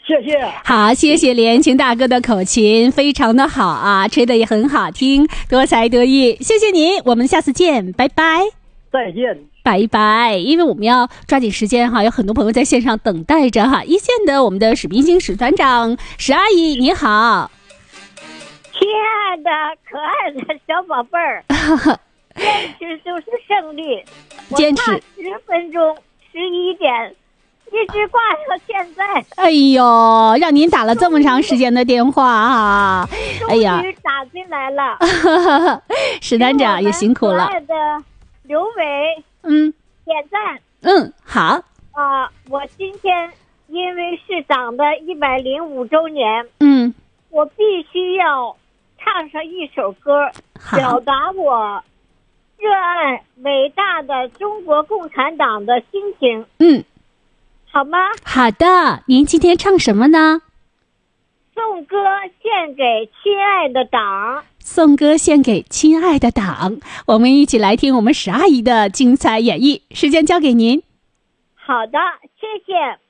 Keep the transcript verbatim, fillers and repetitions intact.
谢谢。 好，谢谢连晴大哥的口琴，非常的好啊，吹得也很好听，多才多艺。谢谢您，我们下次见，拜拜。 再见。 拜拜。因为我们要抓紧时间哈，有很多朋友在线上等待着哈。一线的我们的史冰星史团长史阿姨你好。 亲爱的可爱的小宝贝儿，坚持就是胜利。 坚持十分钟十一点一直挂到现在。 哎呦，让您打了这么长时间的电话啊！哎呀， 终于打进来了。 史团长也辛苦了。 可爱的刘伟， 嗯， 点赞。 嗯，好。 啊、呃，我今天因为市长的一百零五周年， 嗯， 我必须要唱上一首歌，表达我热爱伟大的中国共产党的心情。 嗯， 好吗？ 好的。您今天唱什么呢？ 颂歌献给亲爱的党。 颂歌献给亲爱的党。我们一起来听我们史阿姨的精彩演绎。时间交给您。 好的，谢谢。